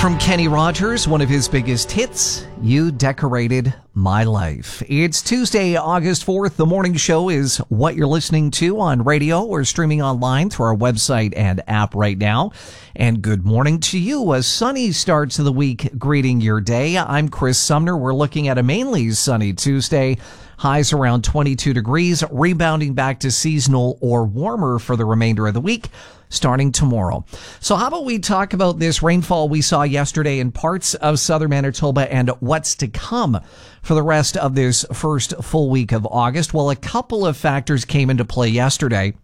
From Kenny Rogers, one of his biggest hits, You Decorated My Life. It's Tuesday, August 4th. The morning show is what you're listening to on radio or streaming online through our website and app right now. And good morning to you. A sunny start to the week greeting your day. I'm Chris Sumner. We're looking at a mainly sunny Tuesday. Highs around 22 degrees, rebounding back to seasonal or warmer for the remainder of the week, starting tomorrow. So how about we talk about this rainfall we saw yesterday in parts of southern Manitoba and what's to come for the rest of this first full week of August? Well, a couple of factors came into play yesterday.